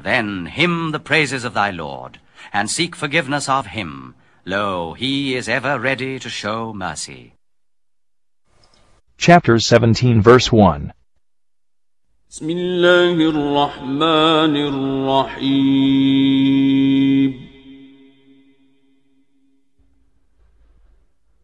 Then hymn the praises of thy Lord, and seek forgiveness of him. Lo, he is ever ready to show mercy. Chapter 17, verse 1. بسم الله الرحمن الرحيم